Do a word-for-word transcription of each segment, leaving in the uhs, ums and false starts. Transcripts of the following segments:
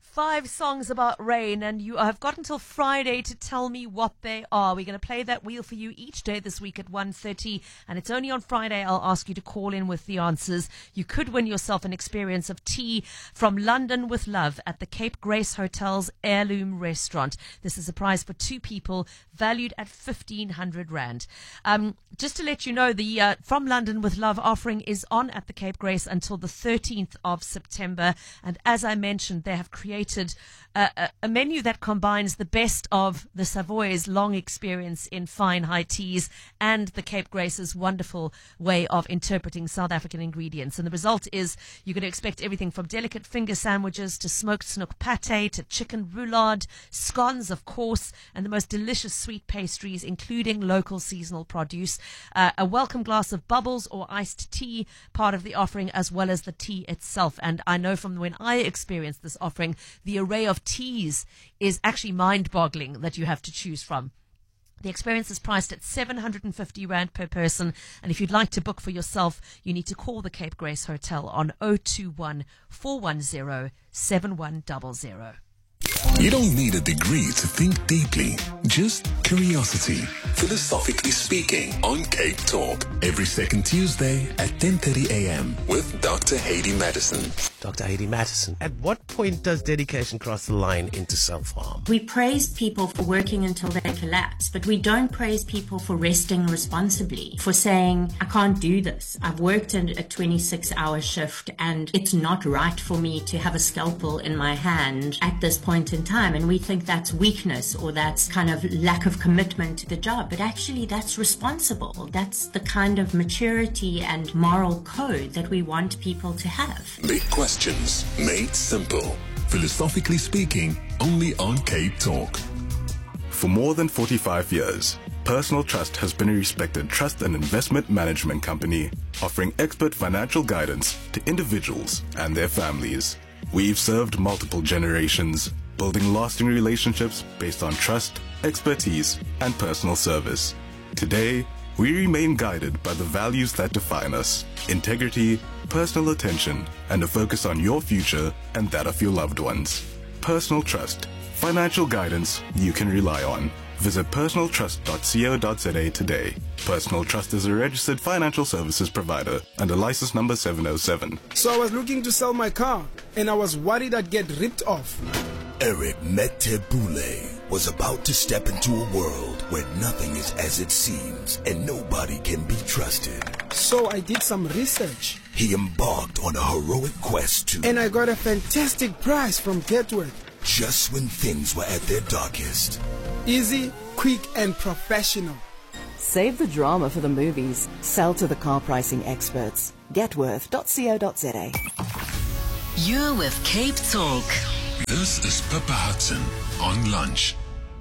Five songs about rain, and you have got until Friday to tell me what they are. We're going to play that wheel for you each day this week at one thirty, and it's only on Friday I'll ask you to call in with the answers. You could win yourself an experience of tea from London with Love at the Cape Grace Hotel's Heirloom Restaurant. This is a prize for two people, valued at fifteen hundred rand. Um, just to let you know, the uh, From London with Love offering is on at the Cape Grace until the thirteenth of September, and as I mentioned, they have created Uh, a, a menu that combines the best of the Savoy's long experience in fine high teas and the Cape Grace's wonderful way of interpreting South African ingredients. And the result is you're going to expect everything from delicate finger sandwiches to smoked snook pate to chicken roulade, scones, of course, and the most delicious sweet pastries, including local seasonal produce. Uh, a welcome glass of bubbles or iced tea, part of the offering, as well as the tea itself. And I know from when I experienced this offering, the array of teas is actually mind-boggling that you have to choose from. The experience is priced at seven hundred fifty rand per person, and if you'd like to book for yourself, you need to call the Cape Grace Hotel on zero two one, four one zero, seven one zero zero. You don't need a degree to think deeply, just curiosity. Philosophically Speaking on Cape Talk, every second Tuesday at ten thirty a.m. with Doctor Haydee Madison. Doctor Haydee Madison, at what point does dedication cross the line into self-harm? We praise people for working until they collapse, but we don't praise people for resting responsibly, for saying, I can't do this. I've worked in a twenty-six hour shift and it's not right for me to have a scalpel in my hand at this point in time. And we think that's weakness or that's kind of lack of commitment to the job. But actually that's responsible. That's the kind of maturity and moral code that we want people to have. Big questions made simple. Philosophically Speaking, only on Cape Talk. For more than forty-five years, Personal Trust has been a respected trust and investment management company, offering expert financial guidance to individuals and their families. We've served multiple generations, building lasting relationships based on trust, expertise, and personal service. Today, we remain guided by the values that define us: integrity, personal attention, and a focus on your future and that of your loved ones. Personal Trust, financial guidance you can rely on. Visit personal trust dot co dot za today. Personal Trust is a registered financial services provider under license number seven oh seven. So I was looking to sell my car, and I was worried I'd get ripped off. Eric Metebule was about to step into a world where nothing is as it seems and nobody can be trusted. So I did some research. He embarked on a heroic quest to... And I got a fantastic price from Getworth. Just when things were at their darkest. Easy, quick, and professional. Save the drama for the movies. Sell to the car pricing experts. Getworth dot co dot za. You're with Cape Talk. This is Pippa Hudson on Lunch.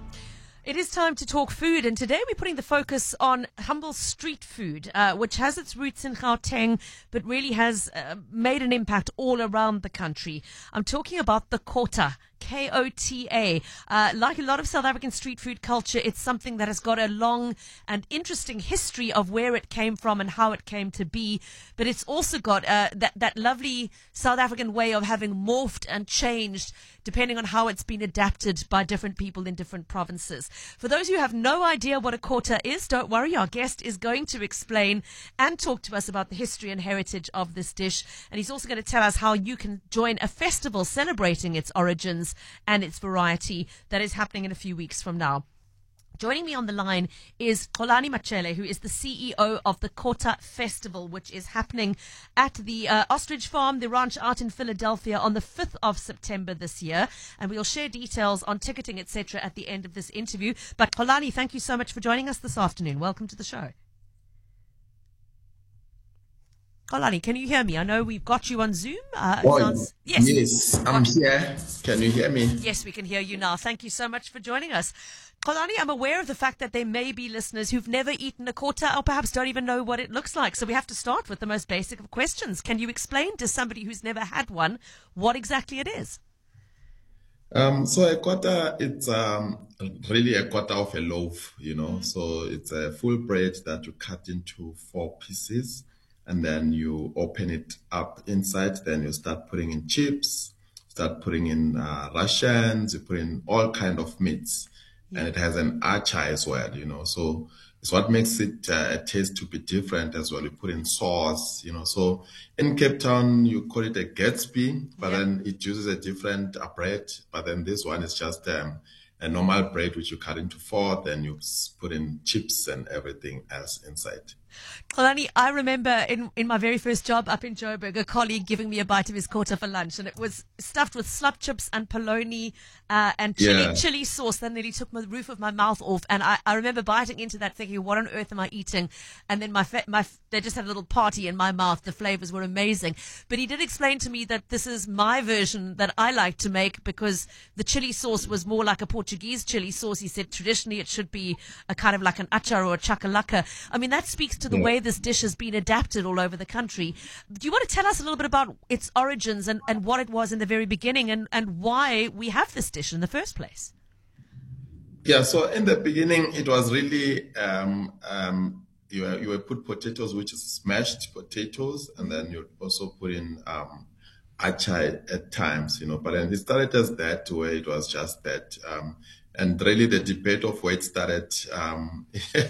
It is time to talk food, and today we're putting the focus on humble street food, uh, which has its roots in Gauteng, but really has uh, made an impact all around the country. I'm talking about the kota. K O T A. Uh, like a lot of South African street food culture, it's something that has got a long and interesting history of where it came from and how it came to be. But it's also got uh, that, that lovely South African way of having morphed and changed depending on how it's been adapted by different people in different provinces. For those who have no idea what a kota is, don't worry. Our guest is going to explain and talk to us about the history and heritage of this dish. And he's also going to tell us how you can join a festival celebrating its origins and its variety that is happening in a few weeks from now. Joining me on the line is Xolani Machele, who is the C E O of the Kota Festival, which is happening at the uh, Ostrich Farm, the ranch out in Philadelphia on the fifth of September this year. And we'll share details on ticketing, et cetera at the end of this interview. But Xolani, thank you so much for joining us this afternoon. Welcome to the show. Xolani, can you hear me? I know we've got you on Zoom. Uh, oh, sounds, yes, yes, I'm here. Can you hear me? Yes, we can hear you now. Thank you so much for joining us. Xolani, I'm aware of the fact that there may be listeners who've never eaten a kota or perhaps don't even know what it looks like. So we have to start with the most basic of questions. Can you explain to somebody who's never had one what exactly it is? Um, so a kota, it's um, really a quarter of a loaf, you know. Mm-hmm. So it's a full bread that you cut into four pieces. And then you open it up inside, then you start putting in chips, start putting in uh, Russians, you put in all kind of meats, yeah. and it has an archer as well, you know. So it's what makes it uh, taste to be different as well. You put in sauce, you know. So in Cape Town, you call it a Gatsby, but yeah. then it uses a different uh, bread. But then this one is just um, a normal bread which you cut into four, then you put in chips and everything else inside. Xolani, I remember in, in my very first job up in Joburg, a colleague giving me a bite of his quarter for lunch, and it was stuffed with slop chips and polony uh, and chili, yeah. chili sauce. That nearly took the roof of my mouth off, and I, I remember biting into that thinking, what on earth am I eating? And then my fa- my they just had a little party in my mouth. The flavors were amazing. But he did explain to me that this is my version that I like to make, because the chili sauce was more like a Portuguese chili sauce. He said traditionally it should be a kind of like an achar or a chakalaka. I mean, that speaks to the yeah. way this dish has been adapted all over the country. Do you want to tell us a little bit about its origins and, and what it was in the very beginning, and, and why we have this dish in the first place? Yeah, so in the beginning, it was really, um, um, you, you would put potatoes, which is smashed potatoes, and then you also put in um, achar at times, you know, but then it started as that, where it was just that. Um, And really the debate of where it started um,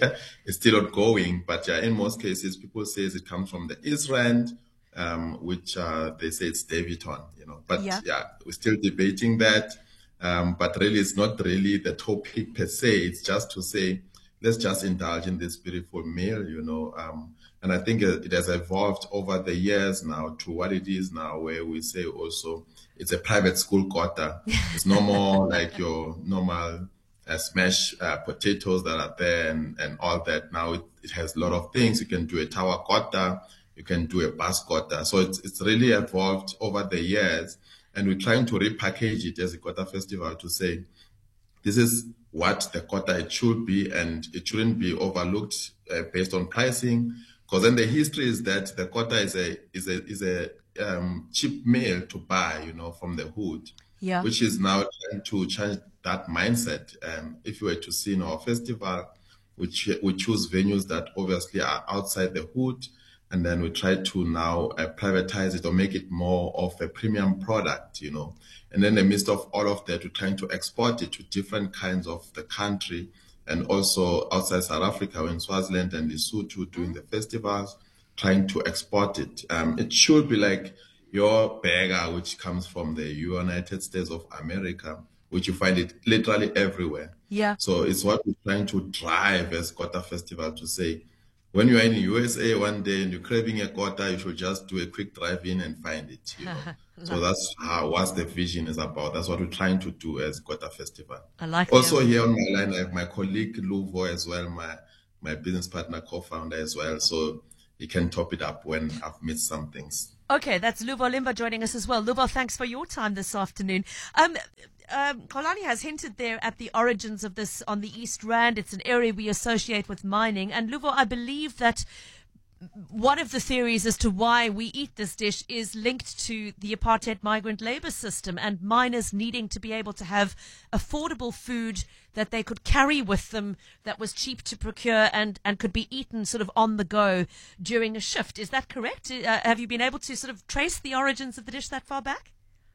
is still ongoing. But yeah, in most cases, people say it comes from the East Rand, um, which uh, they say it's Davidton, you know. But yeah, yeah we're still debating that. Um, but really, it's not really the topic per se. It's just to say, let's just indulge in this beautiful meal, you know. Um, and I think it has evolved over the years now to what it is now, where we say also, it's a private school quota. It's no more like your normal uh, smash uh, potatoes that are there and, and all that. Now it, it has a lot of things. You can do a tower quota, you can do a bus quota. So it's it's really evolved over the years, and we're trying to repackage it as a quota festival to say, this is what the quota it should be, and it shouldn't be overlooked uh, based on pricing. Because then the history is that the quota is a is a is a Um, cheap meal to buy, you know, from the hood, yeah. which is now trying to change that mindset. Um, if you were to see in our festival, which we choose venues that obviously are outside the hood, and then we try to now uh, privatize it or make it more of a premium product, you know. And then in the midst of all of that, we're trying to export it to different kinds of the country, and also outside South Africa, in Swaziland and Lesotho doing the festivals, trying to export it. Um, it should be like your burger, which comes from the United States of America, which you find it literally everywhere. Yeah. So it's what we're trying to drive as Quota Festival to say, when you're in the U S A one day and you're craving a quota, you should just do a quick drive in and find it. You know? So that's how what the vision is about. That's what we're trying to do as Quota Festival. I like Also here on my line, I have my colleague Luvo as well, my my business partner, co-founder as well. So you can top it up when I've missed some things. Okay, that's Luvo Limba joining us as well. Luvo, thanks for your time this afternoon. Um, um, Xolani has hinted there at the origins of this on the East Rand. It's an area we associate with mining. And Luvo, I believe that one of the theories as to why we eat this dish is linked to the apartheid migrant labor system and miners needing to be able to have affordable food that they could carry with them that was cheap to procure and, and could be eaten sort of on the go during a shift. Is that correct? Uh, have you been able to sort of trace the origins of the dish that far back?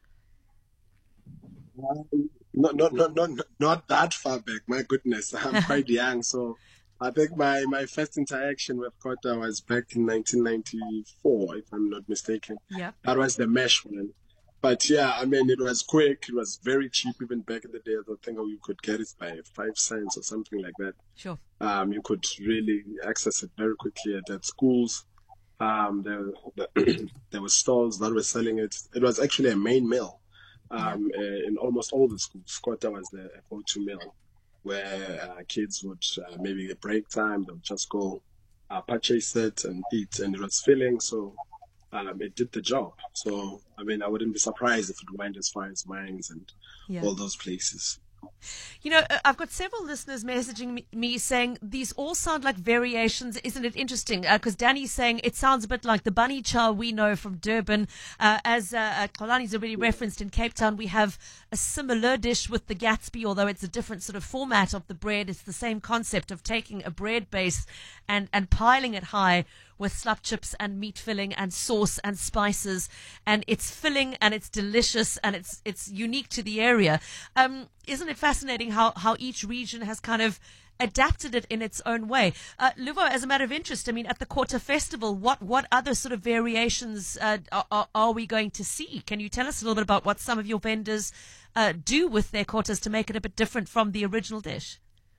Um, not, not, not, not, not that far back. My goodness, I'm quite young, so I think my, my first interaction with Kota was back in nineteen ninety-four, if I'm not mistaken. Yeah. That was the mesh one. But yeah, I mean, it was quick. It was very cheap. Even back in the day, I don't think you could get it by five cents or something like that. Sure. Um, you could really access it very quickly at, at schools. Um, there, there were stalls that were selling it. It was actually a main meal um, yeah. uh, in almost all the schools. Kota was the go-to meal, where uh, kids would uh, maybe at break time, they would just go uh, purchase it and eat, and it was filling, so um, it did the job. So, I mean, I wouldn't be surprised if it went as far as mines and yeah. all those places. You know, I've got several listeners messaging me, me saying these all sound like variations. Isn't it interesting? Because uh, Danny's saying it sounds a bit like the bunny chow we know from Durban. Uh, as uh, Xolani's already referenced, in Cape Town, we have a similar dish with the Gatsby, although it's a different sort of format of the bread. It's the same concept of taking a bread base and, and piling it high with slap chips and meat filling and sauce and spices, and it's filling and it's delicious and it's it's unique to the area. Um, isn't it fascinating how, how each region has kind of adapted it in its own way? Uh, Luvo, as a matter of interest, I mean, at the Quarter Festival, what, what other sort of variations uh, are, are we going to see? Can you tell us a little bit about what some of your vendors uh, do with their quarters to make it a bit different from the original dish?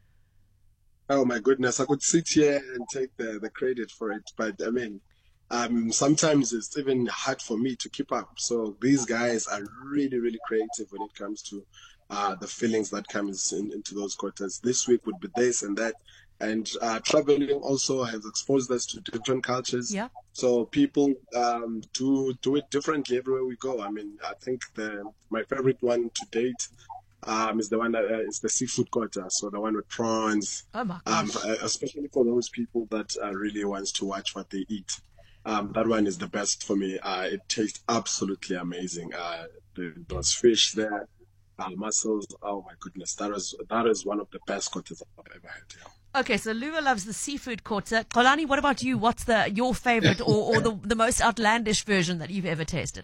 Oh my goodness, I could sit here and take the, the credit for it, but I mean, um, sometimes it's even hard for me to keep up. So these guys are really, really creative when it comes to uh, the fillings that comes in, into those quarters. This week would be this and that. And uh, traveling also has exposed us to different cultures. Yeah. So people um, do do it differently everywhere we go. I mean, I think the my favorite one to date Um, is the one that uh, is the seafood quarter, so the one with prawns. Oh my um, gosh. uh, especially for those people that uh, really wants to watch what they eat. Um, that one is the best for me. Uh, it tastes absolutely amazing. Uh, the, those fish there, uh, mussels. Oh my goodness, that is that is one of the best quarters I've ever had. Yeah. Okay, so Luva loves the seafood quarter. Xolani, what about you? What's the your favorite or, or the the most outlandish version that you've ever tasted?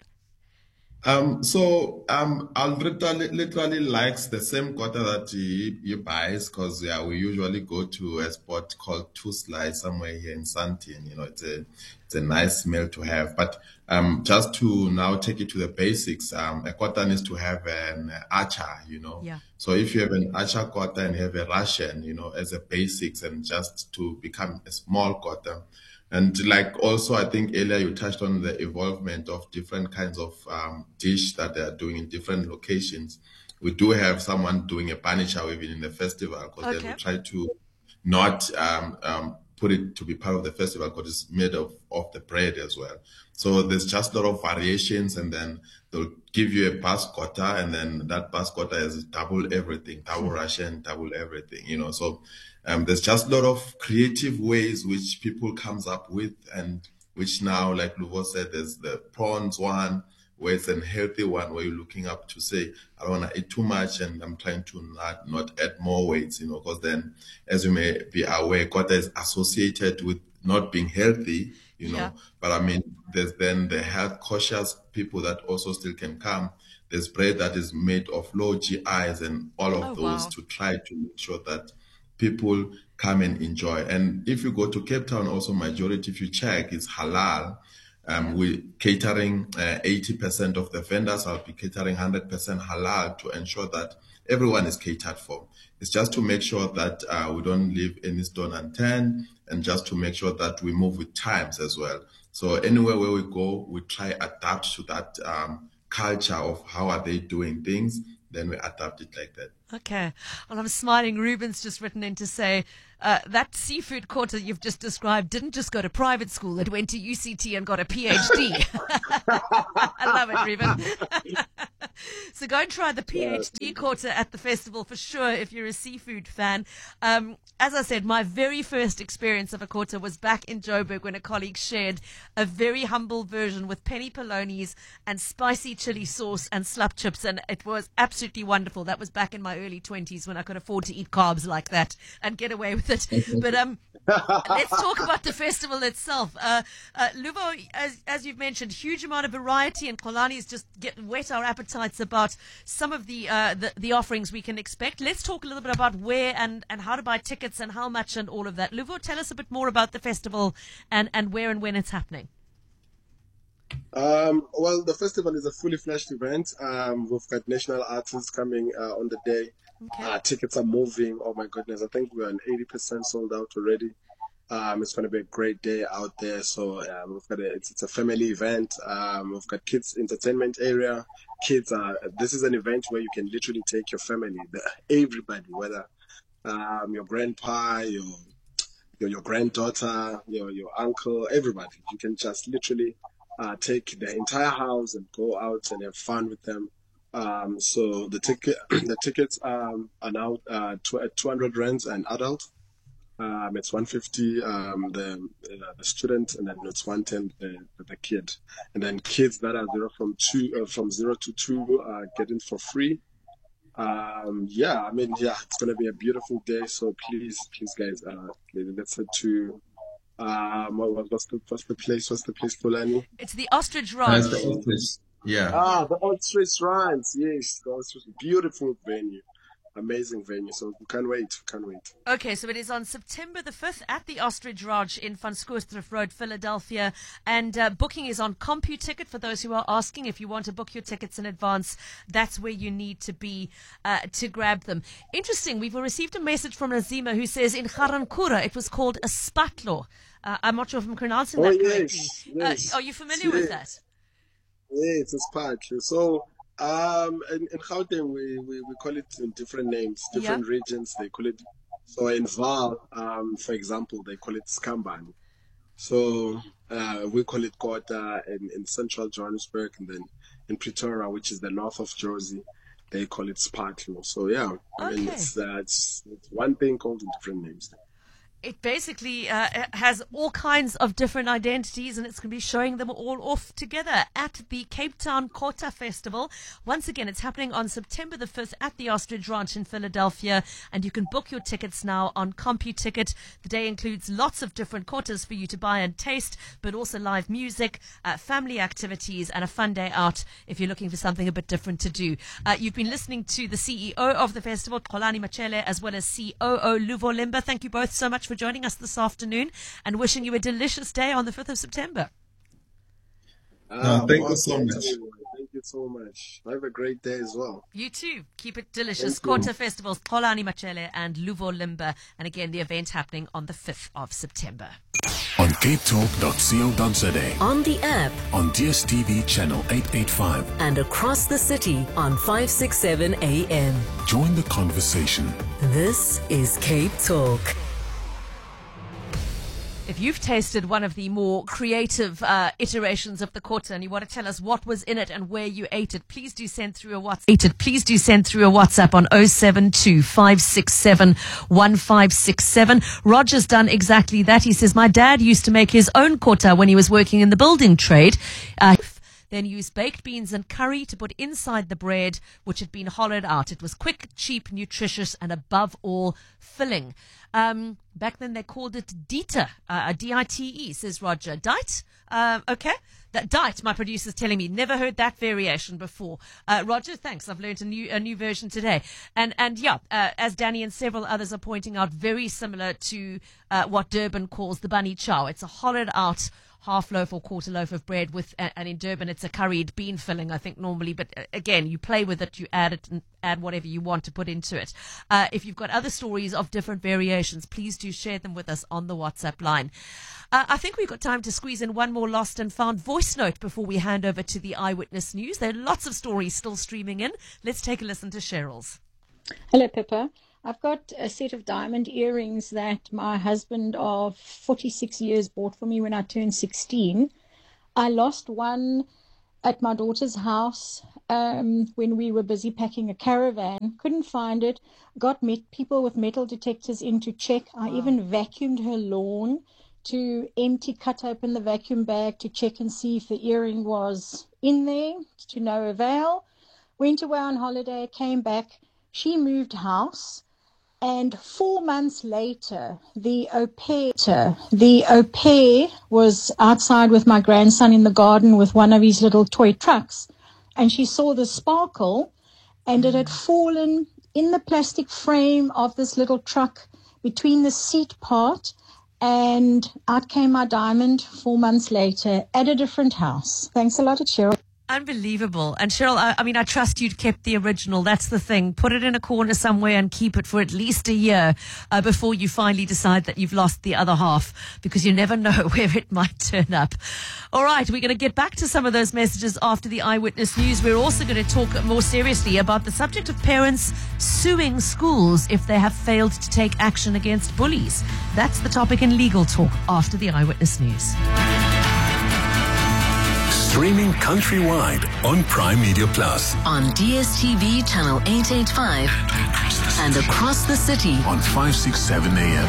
Um, so um, I'll literally, literally likes the same quarter that he, he buys, because yeah, we usually go to a spot called Two Slice somewhere here in Sandton. You know, it's a it's a nice meal to have. But um, just to now take it to the basics, um, a quarter needs to have an archer. You know, Yeah. so if you have an archer quarter and you have a Russian, you know, as a basics, and just to become a small quarter. And like also, I think earlier you touched on the evolvement of different kinds of um, dish that they are doing in different locations. We do have someone doing a banisha even in the festival, because Okay. they will try to not um, um, put it to be part of the festival, because it's made of, of the bread as well. So there's just a lot of variations, and then they'll give you a bascotta, and then that bascotta is double everything, double Russian, double everything, you know. So um, there's just a lot of creative ways which people comes up with, and which now, like Luvo said, there's the prawns one, where it's a healthy one, where you're looking up to say, I don't want to eat too much, and I'm trying to not, not add more weights, you know, because then, as you may be aware, quarter is associated with not being healthy, you know. Yeah. But I mean, there's then the health cautious people that also still can come. There's bread that is made of low G Is and all of Oh, those wow. to try to make sure that people come and enjoy. And if you go to Cape Town, also majority, if you check, is halal. Um, we catering uh, eighty percent of the vendors. I'll be catering one hundred percent halal to ensure that everyone is catered for. It's just to make sure that uh, we don't leave any stone unturned, and just to make sure that we move with times as well. So anywhere where we go, we try adapt to that um, culture of how are they doing things. Then we adapt it like that. Okay. Well, I'm smiling. Ruben's just written in to say uh, that seafood quarter you've just described didn't just go to private school. It went to U C T and got a P H D. I love it, Ruben. So go and try the P H D quarter at the festival for sure if you're a seafood fan. Um, as I said, my very first experience of a quarter was back in Joburg when a colleague shared a very humble version with penny polonies and spicy chili sauce and slap chips, and it was absolutely wonderful. That was back in my early twenties when I could afford to eat carbs like that and get away with it. But um, let's talk about the festival itself. Uh, uh, Luvo, as, as you've mentioned, huge amount of variety, and Xolani's just get whet our appetites about some of the, uh, the the offerings we can expect. Let's talk a little bit about where and, and how to buy tickets and how much and all of that. Luvo, tell us a bit more about the festival and, and where and when it's happening. Um, well, the festival is a fully fledged event. Um, we've got national artists coming uh, on the day. Okay. Uh, tickets are moving. Oh my goodness, I think we're on eighty percent sold out already. Um, it's going to be a great day out there. So um, we've got a, it's, it's a family event. Um, we've got kids entertainment area. Kids are. This is an event where you can literally take your family, the, everybody, whether um, your grandpa, your your your granddaughter, your your uncle, everybody. You can just literally uh, take the entire house and go out and have fun with them. Um, so the ticket the tickets um, are now uh, two hundred rands an adult. Um, it's one fifty um, the uh, the student, and then it's one ten the, the kid, and then kids that are zero from two uh, from zero to two are getting for free. Um, yeah, I mean, yeah, it's gonna be a beautiful day. So please, please, guys, uh, let's head to Um, what, what's the what's the place? What's the place, Polani? It's the Ostrich Ranch. Uh, the Ostrich. Yeah. Ah, the Ostrich Ranch. Yes, the Ostrich. Beautiful venue. Amazing venue. So we can't wait. Can't wait. Okay, so it is on September the fifth at the Ostrich Ranch in Van Skoorstreef Road, Philadelphia. And uh, booking is on CompuTicket for those who are asking. If you want to book your tickets in advance, that's where you need to be uh, to grab them. Interesting, we've received a message from Nazima who says in Garankura it was called a spatlo. Uh, I'm not sure if I'm pronouncing oh, that yes, correctly. Yes. Uh, are you familiar yes. with that? Yeah, it's a spatlo. So um, in, in Gauteng, we, we, we call it in different names, different yeah. regions. They call it. So in Vaal, um, for example, they call it skambani. So uh, we call it kota in, in central Johannesburg, and then in Pretoria, which is the north of Jersey, they call it spatlo. So yeah, I okay. mean it's, uh, it's it's one thing called in different names. It basically uh, has all kinds of different identities, and it's going to be showing them all off together at the Cape Town Kota Festival. Once again, it's happening on September the fifth at the Ostrich Ranch in Philadelphia, and you can book your tickets now on CompuTicket. The day includes lots of different kotas for you to buy and taste, but also live music, uh, family activities, and a fun day out if you're looking for something a bit different to do. Uh, you've been listening to the C E O of the festival, Xolani Machele, as well as C O O Luvo Limba. Thank you both so much for joining us this afternoon, and wishing you a delicious day on the fifth of September. Uh, no, thank well, you so thank much. You. Thank you so much. Have a great day as well. You too. Keep it delicious. Kota Festivals, Xolani Machele and Luvo Limba. And again, the event happening on the fifth of September. On cape talk dot co dot za. On the app. On D S T V channel eight eighty-five. And across the city on five sixty-seven A M. Join the conversation. This is Cape Talk. If you've tasted one of the more creative uh, iterations of the kota and you want to tell us what was in it and where you ate it, please do send through a WhatsApp. Please do send through a WhatsApp on oh seven two, five six seven, one five six seven. Roger's done exactly that. He says, my dad used to make his own kota when he was working in the building trade. Uh, then used baked beans and curry to put inside the bread, which had been hollowed out. It was quick, cheap, nutritious, and above all, filling. Um, back then they called it Dita, uh, D I T E, says Roger. Dite? Uh, okay. That Dite, my producer's telling me. Never heard that variation before. Uh, Roger, thanks. I've learned a new a new version today. And, and yeah, uh, as Danny and several others are pointing out, very similar to uh, what Durban calls the bunny chow. It's a hollowed out half loaf or quarter loaf of bread with, and in Durban it's a curried bean filling, I think normally, but again, you play with it, you add it and add whatever you want to put into it. Uh, if you've got other stories of different variations, please do share them with us on the WhatsApp line. Uh, I think we've got time to squeeze in one more lost and found voice note before we hand over to the Eyewitness News. There are lots of stories still streaming in. Let's take a listen to Cheryl's. Hello, Pippa. I've got a set of diamond earrings that my husband of forty-six years bought for me when I turned sixteen. I lost one at my daughter's house um, when we were busy packing a caravan. Couldn't find it. Got met people with metal detectors in to check. I wow. even vacuumed her lawn to empty, cut open the vacuum bag to check and see if the earring was in there, to no avail. Went away on holiday, came back. She moved house. And four months later, the au pair, the au pair was outside with my grandson in the garden with one of his little toy trucks. And she saw the sparkle, and it had fallen in the plastic frame of this little truck between the seat part, and out came my diamond four months later at a different house. Thanks a lot, Cheryl. Unbelievable. And Cheryl, I, I mean, I trust you'd kept the original. That's the thing. Put it in a corner somewhere and keep it for at least a year uh, before you finally decide that you've lost the other half, because you never know where it might turn up. All right, we're going to get back to some of those messages after the Eyewitness News. We're also going to talk more seriously about the subject of parents suing schools if they have failed to take action against bullies. That's the topic in Legal Talk after the Eyewitness News. Streaming countrywide on Prime Media Plus. On D S T V channel eight eighty-five. And across the city on five sixty-seven A M.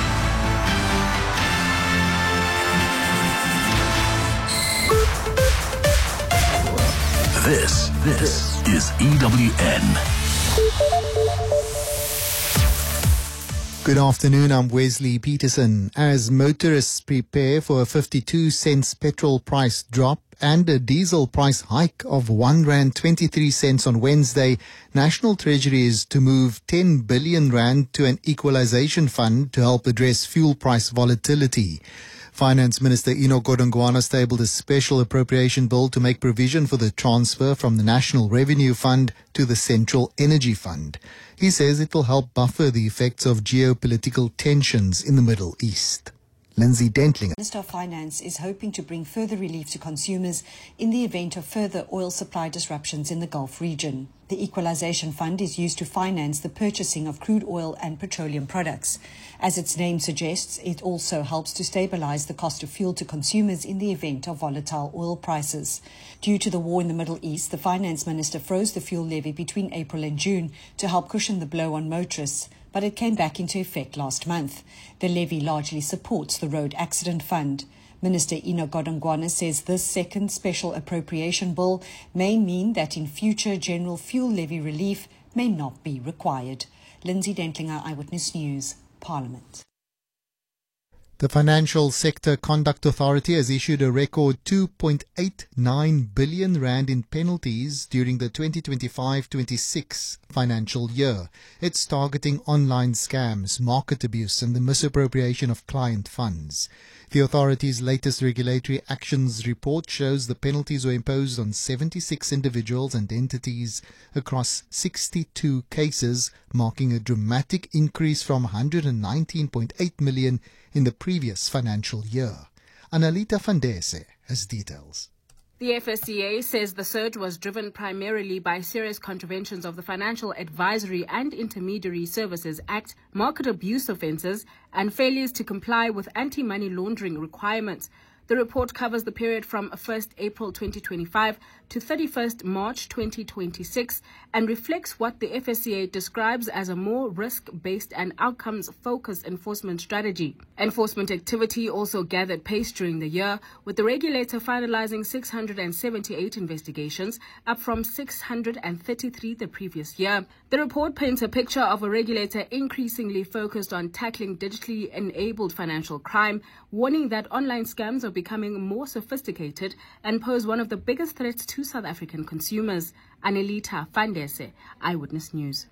This, this is E W N. Good afternoon, I'm Wesley Peterson. As motorists prepare for a fifty-two cents petrol price drop and a diesel price hike of one rand twenty-three cents on Wednesday, National Treasury is to move ten billion rand to an equalization fund to help address fuel price volatility. Finance Minister Enoch Godongwana tabled a special appropriation bill to make provision for the transfer from the National Revenue Fund to the Central Energy Fund. He says it will help buffer the effects of geopolitical tensions in the Middle East. Lindsay Dentlinger. Minister of Finance is hoping to bring further relief to consumers in the event of further oil supply disruptions in the Gulf region. The Equalization Fund is used to finance the purchasing of crude oil and petroleum products. As its name suggests, it also helps to stabilize the cost of fuel to consumers in the event of volatile oil prices. Due to the war in the Middle East, the Finance Minister froze the fuel levy between April and June to help cushion the blow on motorists, but it came back into effect last month. The levy largely supports the Road Accident Fund. Minister Enoch Godongwana says this second special appropriation bill may mean that in future general fuel levy relief may not be required. Lindsay Dentlinger, Eyewitness News, Parliament. The Financial Sector Conduct Authority has issued a record two point eight nine billion rand in penalties during the twenty twenty-five twenty-six financial year. It's targeting online scams, market abuse and the misappropriation of client funds. The authority's latest regulatory actions report shows the penalties were imposed on seventy-six individuals and entities across sixty-two cases, marking a dramatic increase from one hundred nineteen point eight million in the previous financial year. Analita Fandese has details. The F S C A says the surge was driven primarily by serious contraventions of the Financial Advisory and Intermediary Services Act, market abuse offences, and failures to comply with anti-money laundering requirements. The report covers the period from first April twenty twenty-five to thirty-first March twenty twenty-six and reflects what the F S C A describes as a more risk-based and outcomes-focused enforcement strategy. Enforcement activity also gathered pace during the year, with the regulator finalizing six hundred seventy-eight investigations, up from six hundred thirty-three the previous year. The report paints a picture of a regulator increasingly focused on tackling digitally enabled financial crime, warning that online scams are becoming more sophisticated and pose one of the biggest threats to South African consumers. Anelita Fandese, Eyewitness News.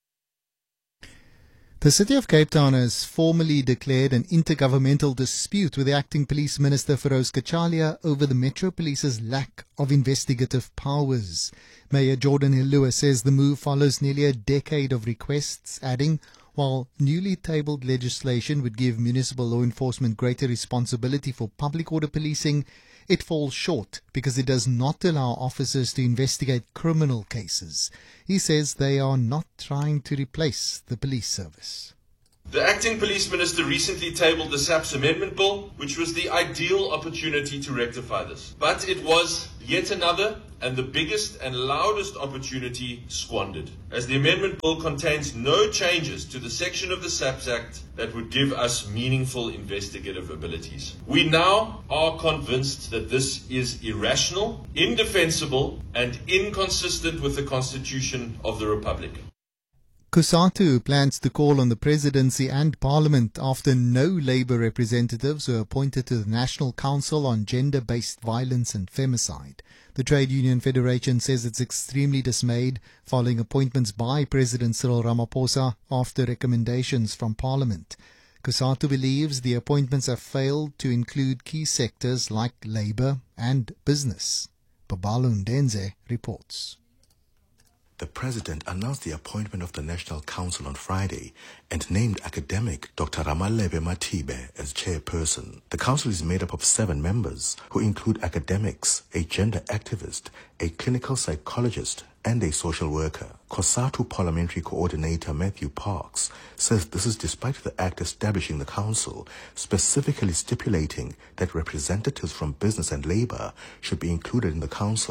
The City of Cape Town has formally declared an intergovernmental dispute with the Acting Police Minister Feroz Kachalia over the Metro Police's lack of investigative powers. Mayor Jordan Hilua says the move follows nearly a decade of requests, adding, while newly tabled legislation would give municipal law enforcement greater responsibility for public order policing, it falls short because it does not allow officers to investigate criminal cases. He says they are not trying to replace the police service. The Acting Police Minister recently tabled the S A P S Amendment Bill, which was the ideal opportunity to rectify this. But it was yet another and the biggest and loudest opportunity squandered, as the Amendment Bill contains no changes to the section of the S A P S Act that would give us meaningful investigative abilities. We now are convinced that this is irrational, indefensible, and inconsistent with the Constitution of the Republic. COSATU plans to call on the Presidency and Parliament after no Labour representatives were appointed to the National Council on Gender-Based Violence and Femicide. The Trade Union Federation says it's extremely dismayed following appointments by President Cyril Ramaphosa after recommendations from Parliament. COSATU believes the appointments have failed to include key sectors like labour and business. Babalo Ndenze reports. The President announced the appointment of the National Council on Friday and named academic Doctor Ramalebe Matibe as chairperson. The council is made up of seven members who include academics, a gender activist, a clinical psychologist, and a social worker. COSATU Parliamentary Coordinator Matthew Parks says this is despite the Act establishing the council, specifically stipulating that representatives from business and labour should be included in the council,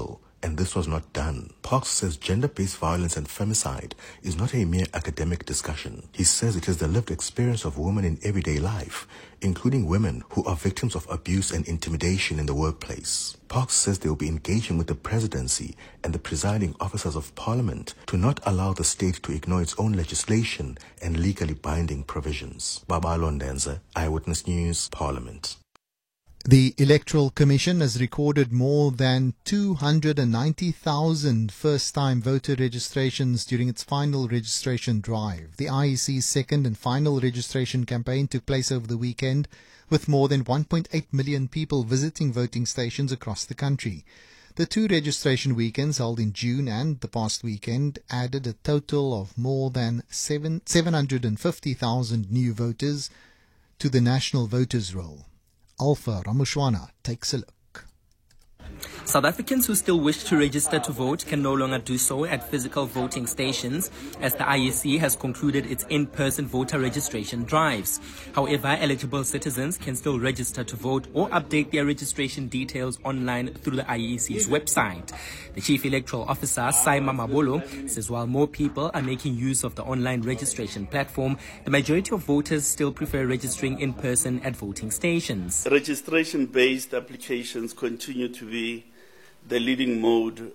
and this was not done. Parks says gender-based violence and femicide is not a mere academic discussion. He says it is the lived experience of women in everyday life, including women who are victims of abuse and intimidation in the workplace. Parks says they will be engaging with the presidency and the presiding officers of parliament to not allow the state to ignore its own legislation and legally binding provisions. Babalo Ndenza, Eyewitness News, Parliament. The Electoral Commission has recorded more than two hundred ninety thousand first-time voter registrations during its final registration drive. The I E C's second and final registration campaign took place over the weekend, with more than one point eight million people visiting voting stations across the country. The two registration weekends held in June and the past weekend added a total of more than seven, 750,000 new voters to the National Voters Roll. Alpha Ramushwana takes a look. South Africans who still wish to register to vote can no longer do so at physical voting stations, as the I E C has concluded its in-person voter registration drives. However, eligible citizens can still register to vote or update their registration details online through the I E C's website. The Chief Electoral Officer, Saima Mabolo, says while more people are making use of the online registration platform, the majority of voters still prefer registering in person at voting stations. Registration-based applications continue to be the leading mode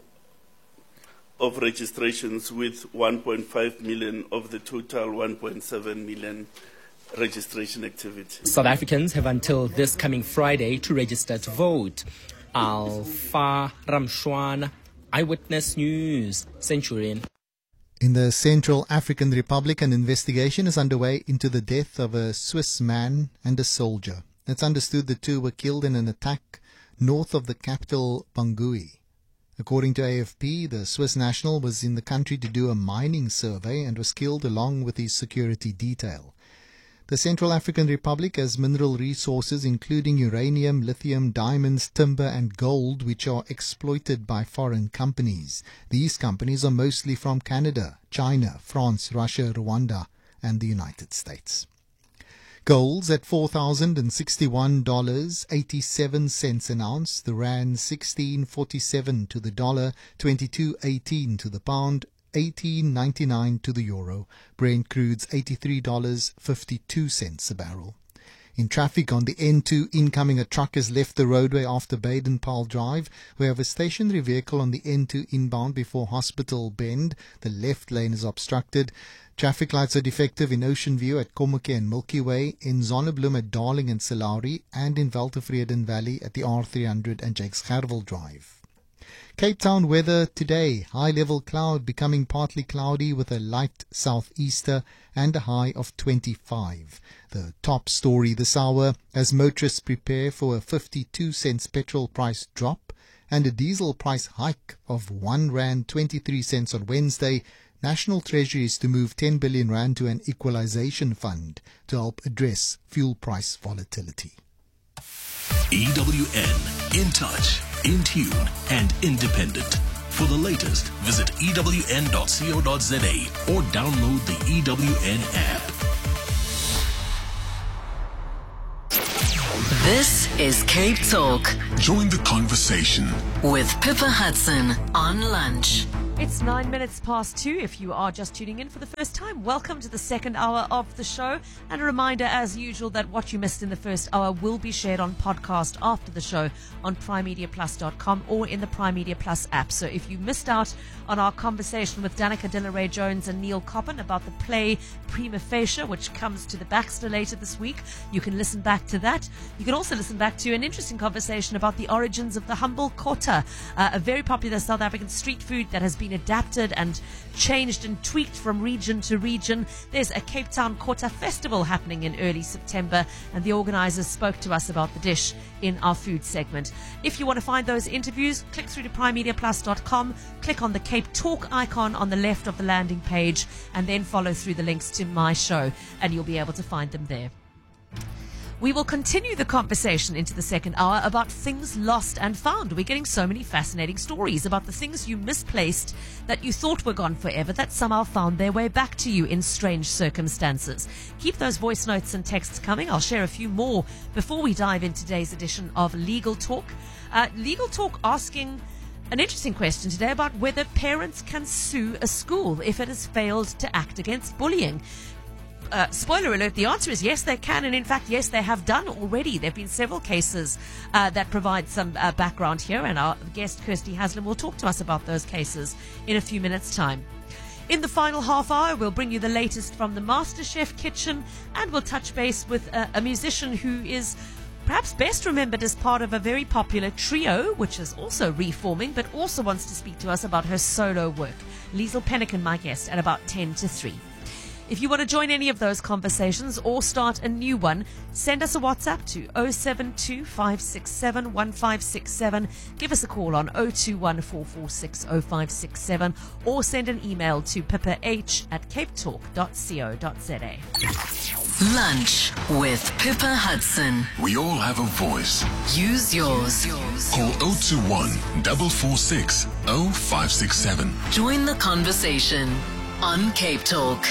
of registrations, with one point five million of the total one point seven million registration activity. South Africans have until this coming Friday to register to vote. Alpha Ramshwana, Eyewitness News, Centurion. In the Central African Republic, an investigation is underway into the death of a Swiss man and a soldier. It's understood the two were killed in an attack north of the capital, Bangui. According to A F P, the Swiss national was in the country to do a mining survey and was killed along with his security detail. The Central African Republic has mineral resources including uranium, lithium, diamonds, timber and gold, which are exploited by foreign companies. These companies are mostly from Canada, China, France, Russia, Rwanda and the United States. Gold's at four thousand sixty-one dollars and eighty-seven cents an ounce, the rand sixteen forty-seven to the dollar, twenty-two eighteen to the pound, eighteen ninety-nine to the euro. Brent crude's eighty-three dollars and fifty-two cents a barrel. In traffic on the N two, incoming a truck has left the roadway after Baden-Powell Drive. We have a stationary vehicle on the N two inbound before Hospital Bend. The left lane is obstructed. Traffic lights are defective in Ocean View at Komuke and Milky Way, in Zonnebloem at Darling and Salauri, and in Weltevreden Valley at the R three hundred and Jakes Gerwel Drive. Cape Town weather today, high-level cloud becoming partly cloudy with a light southeaster and a high of twenty-five. The top story this hour as motorists prepare for a fifty-two cents petrol price drop and a diesel price hike of one rand twenty-three cents on Wednesday. National Treasury is to move ten billion rand to an equalization fund to help address fuel price volatility. E W N, in touch, in tune and independent. For the latest, visit E W N dot co dot za or download the E W N app. This is Cape Talk. Join the conversation with Pippa Hudson on Lunch. It's nine minutes past two. If you are just tuning in for the first time, welcome to the second hour of the show. And a reminder, as usual, that what you missed in the first hour will be shared on podcast after the show on prime media plus dot com or in the Prime Media Plus app. So if you missed out on our conversation with Danica Dilleray Jones and Neil Coppen about the play Prima Facie, which comes to the Baxter later this week, you can listen back to that. You can also listen back to an interesting conversation about the origins of the humble kota, uh, a very popular South African street food that has been adapted and changed and tweaked from region to region. There's a Cape Town Kota Festival happening in early September, and the organisers spoke to us about the dish in our food segment. If you want to find those interviews, click through to prime media plus dot com, click on the Cape Talk icon on the left of the landing page, and then follow through the links to my show, and you'll be able to find them there. We will continue the conversation into the second hour about things lost and found. We're getting so many fascinating stories about the things you misplaced that you thought were gone forever that somehow found their way back to you in strange circumstances. Keep those voice notes and texts coming. I'll share a few more before we dive into today's edition of Legal Talk. Uh, Legal Talk asking an interesting question today about whether parents can sue a school if it has failed to act against bullying. Uh, spoiler alert, the answer is yes, they can. And in fact, yes, they have done already. There have been several cases uh, that provide some uh, background here. And our guest, Kirsty Haslam, will talk to us about those cases in a few minutes' time. In the final half hour, we'll bring you the latest from the MasterChef kitchen, and we'll touch base with a, a musician who is perhaps best remembered as part of a very popular trio, which is also reforming, but also wants to speak to us about her solo work. Liesl Pennican, my guest, at about ten to three. If you want to join any of those conversations or start a new one, send us a WhatsApp to oh seven two, five six seven, one five six seven. Give us a call on oh two one, four four six, oh five six seven or send an email to pippah at cape talk dot co dot za. Lunch with Pippa Hudson. We all have a voice. Use yours. Call oh two one, four four six, oh five six seven. Join the conversation on Cape Talk.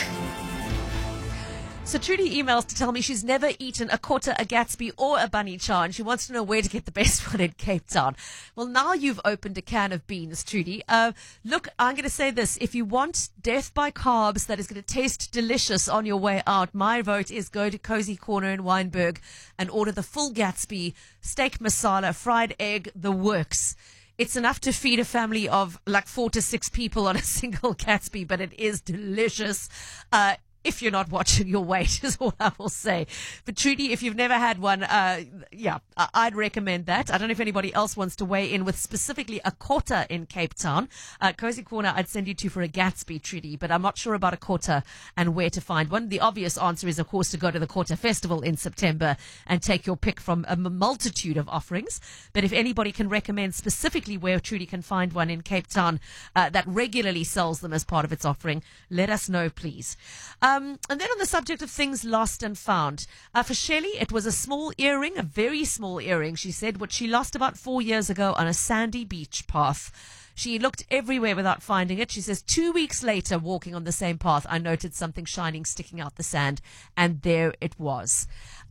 So Trudy emails to tell me she's never eaten a quarter, a Gatsby or a Bunny Chow, and she wants to know where to get the best one in Cape Town. Well, now you've opened a can of beans, Trudy. Uh, look, I'm going to say this. If you want death by carbs that is going to taste delicious on your way out, my vote is go to Cozy Corner in Wynberg and order the full Gatsby, steak masala, fried egg, the works. It's enough to feed a family of like four to six people on a single Gatsby, but it is delicious. Uh, If you're not watching your weight, is all I will say. But Trudy, if you've never had one, uh, yeah, I'd recommend that. I don't know if anybody else wants to weigh in with specifically a quarter in Cape Town. Uh, Cozy Corner, I'd send you to for a Gatsby, Trudy, but I'm not sure about a quarter and where to find one. The obvious answer is, of course, to go to the Quarter Festival in September and take your pick from a multitude of offerings. But if anybody can recommend specifically where Trudy can find one in Cape Town uh, that regularly sells them as part of its offering, let us know, please. Um, and then on the subject of things lost and found, uh, for Shelley, it was a small earring, a very small earring, she said, which she lost about four years ago on a sandy beach path. She looked everywhere without finding it. She says, two weeks later, walking on the same path, I noted something shining sticking out the sand, and there it was.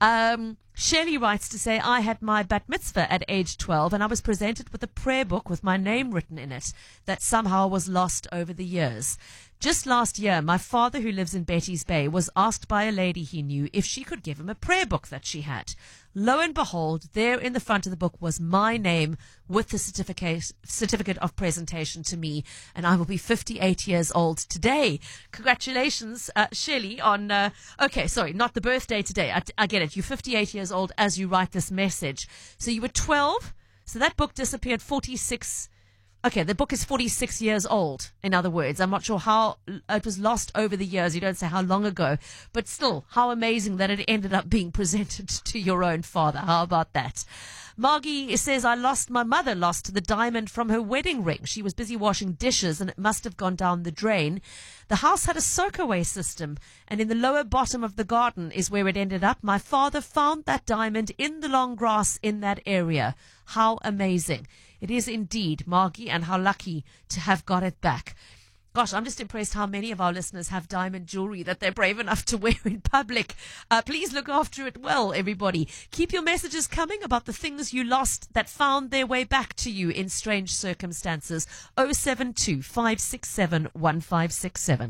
Um, Shelley writes to say, I had my bat mitzvah at age twelve, and I was presented with a prayer book with my name written in it that somehow was lost over the years. Just last year, my father, who lives in Betty's Bay, was asked by a lady he knew if she could give him a prayer book that she had. Lo and behold, there in the front of the book was my name with the certificate certificate of presentation to me, and I will be fifty-eight years old today. Congratulations, uh, Shelley, on, uh, okay, sorry, not the birthday today. I, I get it. You're fifty-eight years old as you write this message. So you were twelve, so that book disappeared forty-six Okay, the book is forty-six years old, in other words. I'm not sure how it was lost over the years. You don't say how long ago. But still, how amazing that it ended up being presented to your own father. How about that? Margie says, I lost, my mother lost the diamond from her wedding ring. She was busy washing dishes and it must have gone down the drain. The house had a soakaway system, and in the lower bottom of the garden is where it ended up. My father found that diamond in the long grass in that area. How amazing. It is indeed, Margie, and how lucky to have got it back. Gosh, I'm just impressed how many of our listeners have diamond jewelry that they're brave enough to wear in public. Uh, please look after it well, everybody. Keep your messages coming about the things you lost that found their way back to you in strange circumstances. oh seven two, five six seven, one five six seven.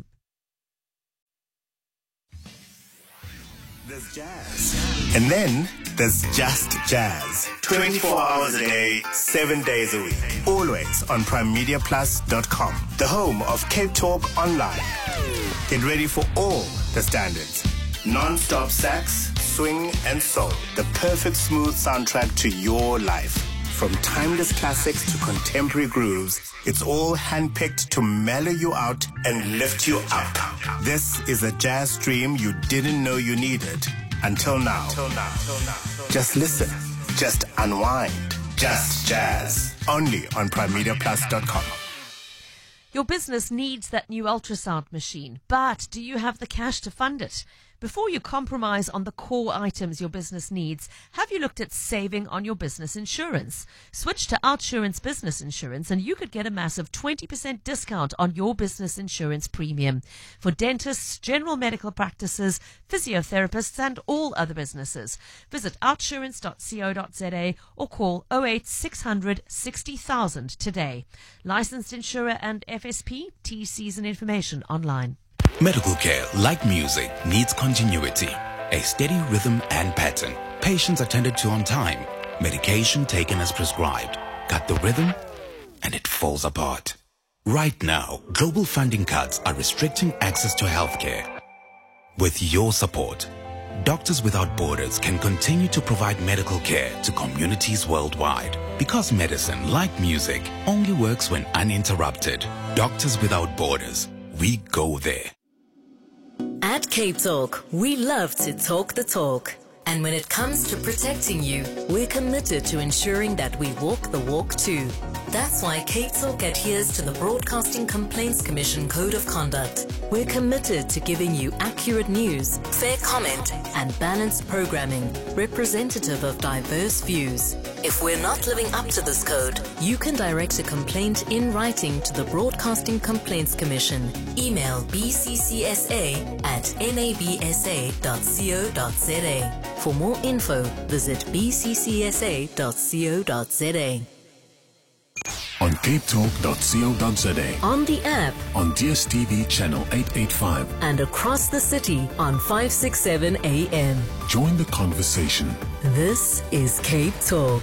There's jazz. And then there's just jazz. twenty-four hours a day, seven days a week. Always on prime media plus dot com, the home of Cape Talk Online. Get ready for all the standards. Non-stop sax, swing and soul. The perfect smooth soundtrack to your life. From timeless classics to contemporary grooves, it's all handpicked to mellow you out and lift you up. This is a jazz stream you didn't know you needed until now. Just listen. Just unwind. Just jazz. Only on prime media plus dot com. Your business needs that new ultrasound machine, but do you have the cash to fund it? Before you compromise on the core items your business needs, have you looked at saving on your business insurance? Switch to Outsurance Business Insurance and you could get a massive twenty percent discount on your business insurance premium for dentists, general medical practices, physiotherapists and all other businesses. Visit outsurance dot co dot za or call oh eight six hundred sixty thousand today. Licensed insurer and F S P, T Cs and information online. Medical care, like music, needs continuity, a steady rhythm and pattern. Patients attended to on time, medication taken as prescribed. Cut the rhythm, and it falls apart. Right now, global funding cuts are restricting access to healthcare. With your support, Doctors Without Borders can continue to provide medical care to communities worldwide. Because medicine, like music, only works when uninterrupted. Doctors Without Borders, we go there. At Cape Talk, we love to talk the talk. And when it comes to protecting you, we're committed to ensuring that we walk the walk too. That's why Cape Talk adheres to the Broadcasting Complaints Commission Code of Conduct. We're committed to giving you accurate news, fair comment, and balanced programming, representative of diverse views. If we're not living up to this code, you can direct a complaint in writing to the Broadcasting Complaints Commission. Email b c c s a at n a b s a dot co dot za. For more info, visit b c c s a dot co dot za. On cape talk dot co dot za. On the app. On D S T V channel eight eighty-five. And across the city on five sixty-seven A M. Join the conversation. This is Cape Talk.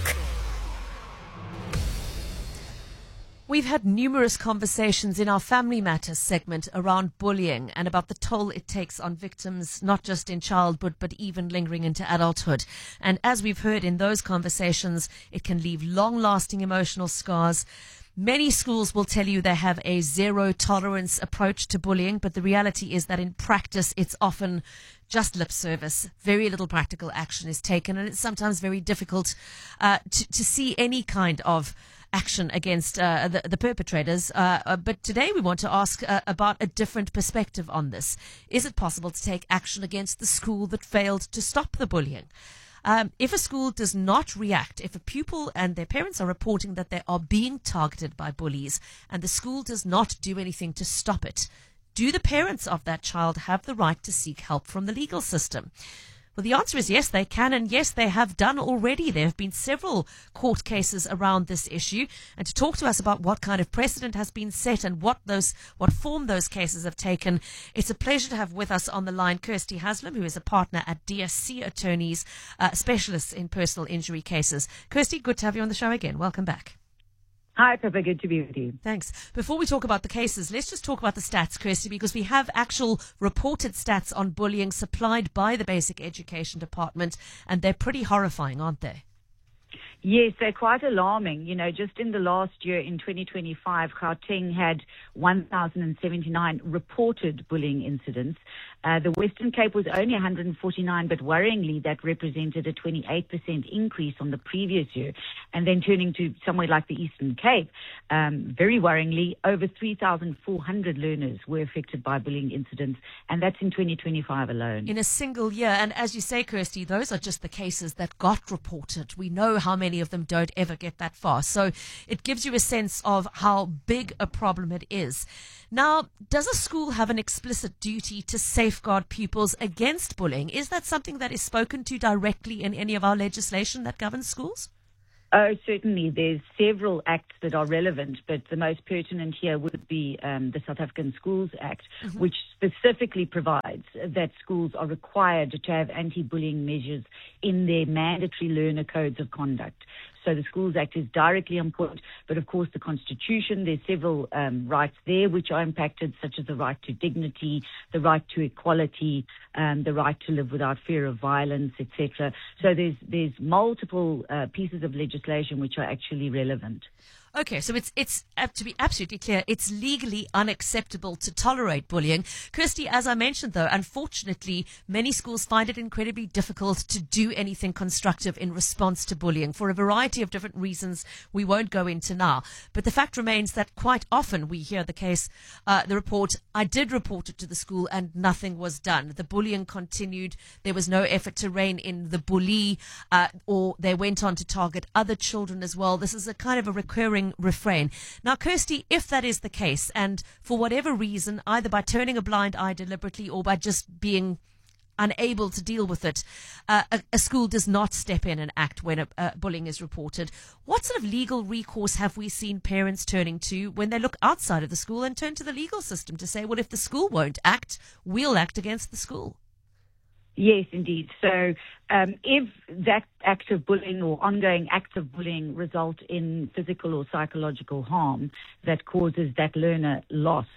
We've had numerous conversations in our Family Matters segment around bullying and about the toll it takes on victims, not just in childhood, but even lingering into adulthood. And as we've heard in those conversations, it can leave long-lasting emotional scars. Many schools will tell you they have a zero tolerance approach to bullying, but the reality is that in practice, it's often just lip service. Very little practical action is taken, and it's sometimes very difficult uh, to, to see any kind of action against uh, the, the perpetrators. Uh, uh, but today we want to ask uh, about a different perspective on this. Is it possible to take action against the school that failed to stop the bullying? Um, if a school does not react, if a pupil and their parents are reporting that they are being targeted by bullies and the school does not do anything to stop it, do the parents of that child have the right to seek help from the legal system? Well, the answer is yes, they can, and yes, they have done already. There have been several court cases around this issue, and to talk to us about what kind of precedent has been set and what those, what form those cases have taken, it's a pleasure to have with us on the line Kirsty Haslam, who is a partner at D S C Attorneys, uh, specialists in personal injury cases. Kirsty, good to have you on the show again. Welcome back. Hi, Pippa. Good to be with you. Thanks. Before we talk about the cases, let's just talk about the stats, Kirsty, because we have actual reported stats on bullying supplied by the Basic Education Department, and they're pretty horrifying, aren't they? Yes, they're quite alarming. You know, just in the last year, in twenty twenty-five, Gauteng had one thousand seventy-nine reported bullying incidents. Uh, the Western Cape was only one hundred forty-nine, but worryingly, that represented a twenty-eight percent increase on the previous year. And then turning to somewhere like the Eastern Cape, um, very worryingly, over three thousand four hundred learners were affected by bullying incidents, and that's in twenty twenty-five alone. In a single year. And as you say, Kirsty, those are just the cases that got reported. We know how many of them don't ever get that far. So it gives you a sense of how big a problem it is. Now, does a school have an explicit duty to safeguard pupils against bullying? Is that something that is spoken to directly in any of our legislation that governs schools? Oh, certainly. There's several acts that are relevant, but the most pertinent here would be um, the South African Schools Act, mm-hmm. which specifically provides that schools are required to have anti-bullying measures in their mandatory learner codes of conduct. So the Schools Act is directly on point, but of course the Constitution, there's several um, rights there which are impacted, such as the right to dignity, the right to equality, um, the right to live without fear of violence, et cetera. So there's there's multiple uh, pieces of legislation which are actually relevant. Okay, so it's it's uh, to be absolutely clear, it's legally unacceptable to tolerate bullying. Kirsty, as I mentioned, though, unfortunately, many schools find it incredibly difficult to do anything constructive in response to bullying for a variety of different reasons we won't go into now. But the fact remains that quite often we hear the case, uh, the report, I did report it to the school and nothing was done. The bullying continued. There was no effort to rein in the bully, uh, or they went on to target other children as well. This is a kind of a recurring refrain. Now, Kirsty, if that is the case, and for whatever reason, either by turning a blind eye deliberately or by just being unable to deal with it, uh, a, a school does not step in and act when a, uh, bullying is reported, what sort of legal recourse have we seen parents turning to when they look outside of the school and turn to the legal system to say, well, if the school won't act, we'll act against the school? Yes, indeed. So um, if that act of bullying or ongoing acts of bullying result in physical or psychological harm that causes that learner loss,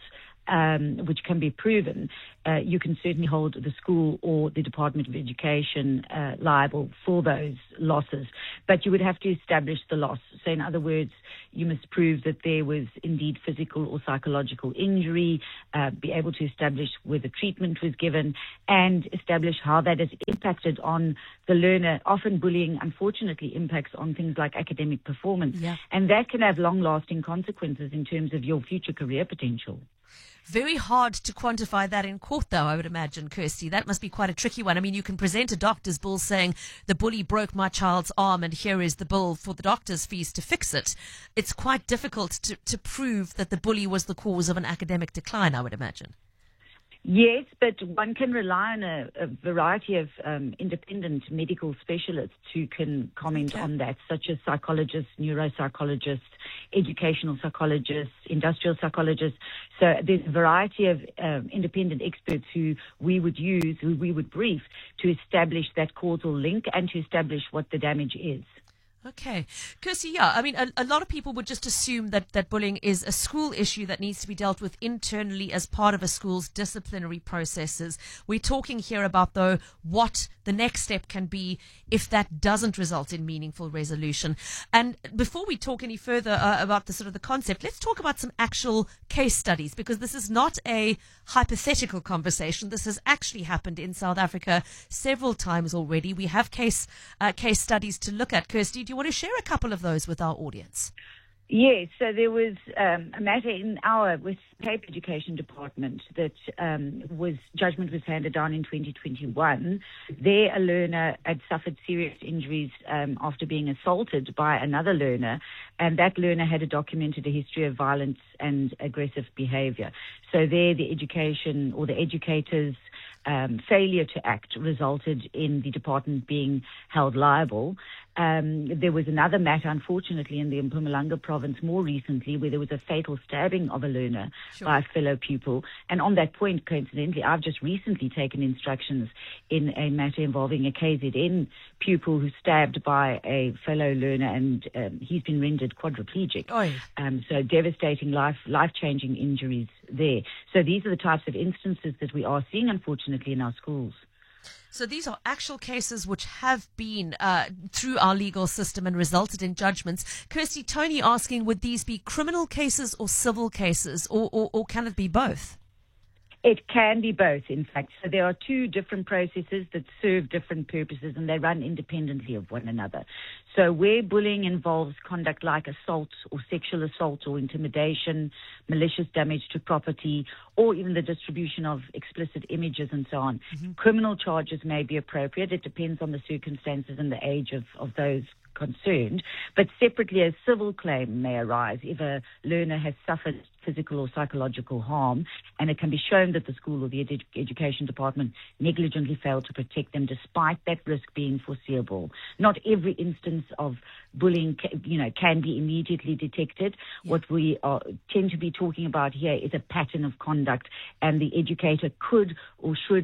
um, which can be proven, uh, you can certainly hold the school or the Department of Education uh, liable for those losses. But you would have to establish the loss. So in other words, you must prove that there was indeed physical or psychological injury, uh, be able to establish whether treatment was given, and establish how that has impacted on the learner. Often bullying, unfortunately, impacts on things like academic performance. Yeah. And that can have long-lasting consequences in terms of your future career potential. Very hard to quantify that in court, though, I would imagine, Kirsty. That must be quite a tricky one. I mean, you can present a doctor's bill saying the bully broke my child's arm and here is the bill for the doctor's fees to fix it. It's quite difficult to, to prove that the bully was the cause of an academic decline, I would imagine. Yes, but one can rely on a, a variety of um, independent medical specialists who can comment okay. on that, such as psychologists, neuropsychologists, educational psychologists, industrial psychologists. So there's a variety of um, independent experts who we would use, who we would brief to establish that causal link and to establish what the damage is. Okay. Kirsty, yeah, I mean, a, a lot of people would just assume that, that bullying is a school issue that needs to be dealt with internally as part of a school's disciplinary processes. We're talking here about, though, what the next step can be if that doesn't result in meaningful resolution. And before we talk any further uh, about the sort of the concept, let's talk about some actual case studies, because this is not a hypothetical conversation. This has actually happened in South Africa several times already. We have case uh, case studies to look at. Kirsty, do you want to share a couple of those with our audience? Yes, so there was um, a matter in our West Cape Education Department that um, was judgment was handed down in twenty twenty-one. There, a learner had suffered serious injuries um, after being assaulted by another learner, and that learner had a documented a history of violence and aggressive behavior. So there, the education or the educators' um, failure to act resulted in the department being held liable. Um, there was another matter, unfortunately, in the Mpumalanga province more recently, where there was a fatal stabbing of a learner sure. by a fellow pupil. And on that point, coincidentally, I've just recently taken instructions in a matter involving a K Z N pupil who stabbed by a fellow learner, and um, he's been rendered quadriplegic. Um, so devastating, life, life-changing injuries there. So these are the types of instances that we are seeing, unfortunately, in our schools. So these are actual cases which have been uh, through our legal system and resulted in judgments. Kirsty, Tony asking, would these be criminal cases or civil cases, or, or, or can it be both? It can be both, in fact. So there are two different processes that serve different purposes, and they run independently of one another. So where bullying involves conduct like assault or sexual assault or intimidation, malicious damage to property, or even the distribution of explicit images and so on, mm-hmm. criminal charges may be appropriate. It depends on the circumstances and the age of, of those concerned. But separately, a civil claim may arise if a learner has suffered physical or psychological harm, and it can be shown that the school or the edu- education department negligently failed to protect them despite that risk being foreseeable. Not every instance of bullying ca- you know, can be immediately detected. Yeah. What we are, tend to be talking about here is a pattern of conduct, and the educator could or should